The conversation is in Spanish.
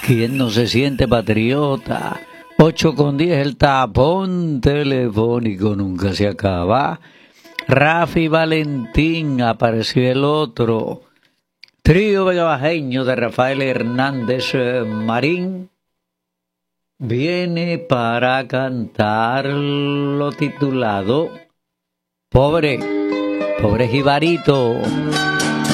¿Quién no se siente patriota? 8:10, el tapón telefónico nunca se acaba. Rafi Valentín, apareció el otro. Trío vegabajeño de Rafael Hernández Marín viene para cantar lo titulado Pobre Jibarito.